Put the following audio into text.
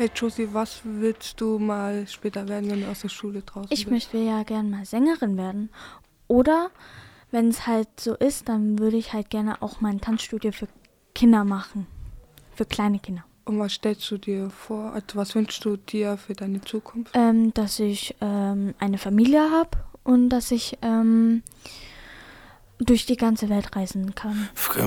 Hey Josie, was willst du mal später werden, wenn du aus der Schule draußen bist? Ich möchte ja gerne mal Sängerin werden. Oder, wenn es halt so ist, dann würde ich halt gerne auch mal ein Tanzstudio für Kinder machen. Für kleine Kinder. Und was stellst du dir vor? Also was wünschst du dir für deine Zukunft? Dass ich eine Familie habe und dass ich durch die ganze Welt reisen kann.